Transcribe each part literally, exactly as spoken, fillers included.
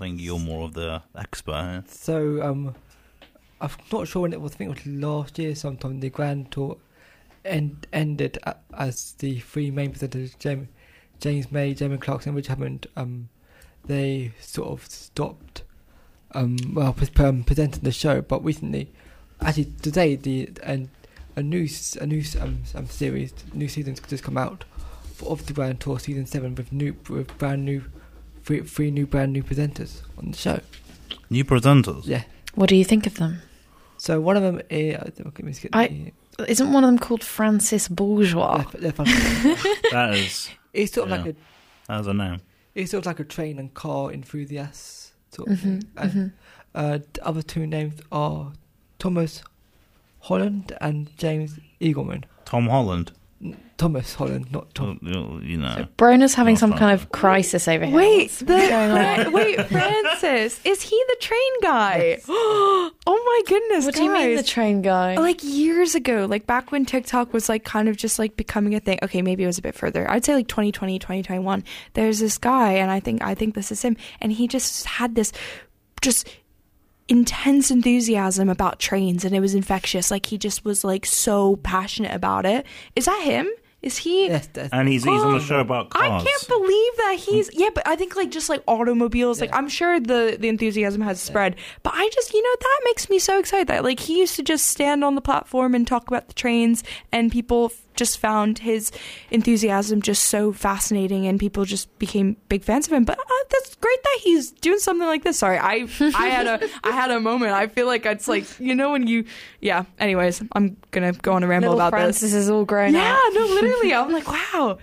think you're more of the expert here. So, um, I'm not sure when it was. I think it was last year sometime. The Grand Tour end, ended as the three main presenters, James, James May, Jamie Clarkson, and Rich Hammond. Um, they sort of stopped. Um, well, um, presenting the show, but recently, actually today, the and a new a new um, um series, new season's just come out of the Grand Tour season seven with new with brand new three three new brand new presenters on the show. New presenters. Yeah. What do you think of them? So one of them is, uh, I, isn't one of them called Francis Bourgeois? They're, they're that is. It's sort of yeah, like a. That's a name. It's sort of like a train and car enthusiast sort of mm-hmm, thing. And, mm-hmm. uh, the other two names are Thomas Holland and James Eagleman. Tom Holland. Thomas Holland, not Tom. You, you know. So Brona's having Not some Francis. kind of crisis over here. Wait, What's the, going on? wait, Francis, is he the train guy? Yes. Oh my goodness! What guys. do you mean the train guy? Like years ago, like back when TikTok was like kind of just like becoming a thing. Okay, maybe it was a bit further. I'd say like twenty twenty, twenty twenty-one. There's this guy, and I think I think this is him, and he just had this just intense enthusiasm about trains, and it was infectious. Like he just was like so passionate about it. Is that him? Is he? Yes, that's, And he's, he's on Oh, the show about I cars. can't believe that he's yeah, but I think like just like automobiles, like Yeah. I'm sure the the enthusiasm has spread, but I just you know that makes me so excited that like he used to just stand on the platform and talk about the trains, and people f- just found his enthusiasm just so fascinating, and people just became big fans of him. But uh, that's great that he's doing something like this. Sorry, I I had a I had a moment. I feel like it's like you know when you yeah. Anyways, I'm gonna go on a ramble Little about Francis this. is all grown Yeah, up. no, literally. I'm like, wow.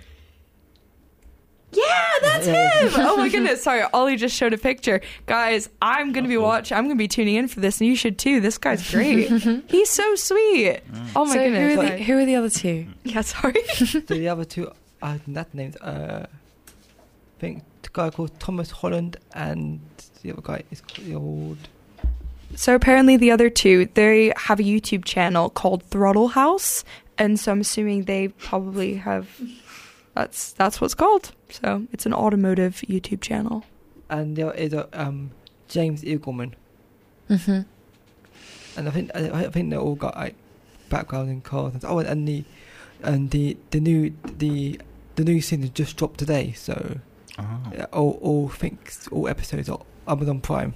Yeah, that's Yeah. him. Oh my goodness. Sorry, Ollie just showed a picture. Guys, I'm going to be That's cool. watching. I'm going to be tuning in for this, and you should too. This guy's great. He's so sweet. Oh my so goodness. who are, the, Like- who are the other two? Yeah, sorry. so the other two are that named. Uh, I think the guy called Thomas Holland and the other guy is called. So apparently the other two, they have a YouTube channel called Throttle House, and so I'm assuming they probably have. That's that's what's called. So it's an automotive YouTube channel. And there is a um, James Eagleman, Mm-hmm. and I think I, I think they all got like background in cars. And, oh, and the and the the new the the new season just dropped today. So Oh. uh, all all things all episodes are Amazon Prime.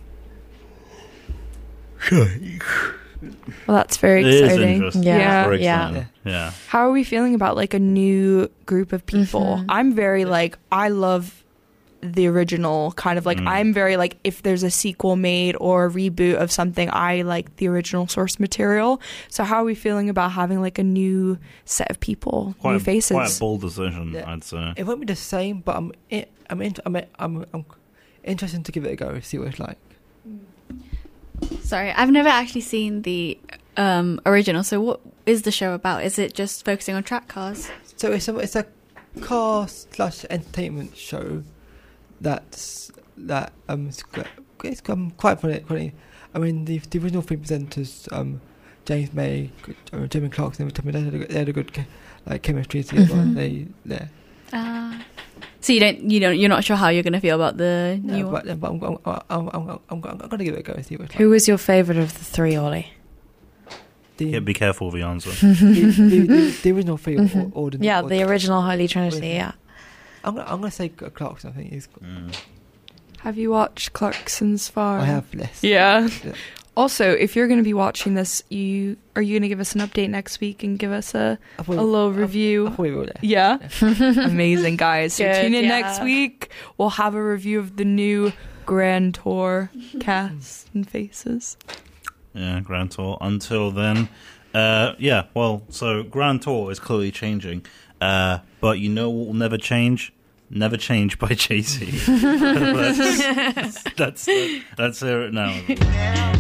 Well, that's very It is exciting. interesting. Yeah, Yeah. Very yeah. exciting. Yeah. How are we feeling about like a new group of people? Mhm. I'm very like I love the original kind of like Mm. I'm very like if there's a sequel made or a reboot of something, I like the original source material. So how are we feeling about having like a new set of people, Quite, new a- faces? quite a bold decision, Yeah. I'd say. It won't be the same, but I'm in, I'm in, I'm I'm I'm interested to give it a go, see what it's like. Sorry, I've never actually seen the um, original. So what is the show about? Is it just focusing on track cars? So it's a it's a car slash entertainment show that's that um it's, quite- it's um, quite funny. funny. I mean the the original three presenters um James May, uh, Jamie Clarkson, they had a good, they had a good ke- like chemistry together. Mhm. They yeah. Uh, so you don't, you don't, you're not sure how you're going to feel about the No, new one. but, but I'm, I'm, I'm, I'm, I'm, I'm gonna give it a go and see what it's Who like. was your favourite of the three, Ollie? The, Yeah, be careful with the answer. the, the, the, the original three or, Mhm. or the Yeah, or the original Holy Trinity, Original. yeah. I'm gonna I'm gonna say Clarkson. I think he's. Mm. Have you watched Clarkson's Farm? I have less. Yeah. Yeah. Also, if you're going to be watching this, you are you going to give us an update next week and give us a, I a thought, little I, review? I thought we were there. Yeah. Amazing, guys. So Good, tune in yeah. next week. We'll have a review of the new Grand Tour cast and faces. Yeah, Grand Tour. Until then, uh, yeah, well, so Grand Tour is clearly changing. Uh, but you know what will never change? Never Change by Jay-Z. that's, that's, that's, that's it now.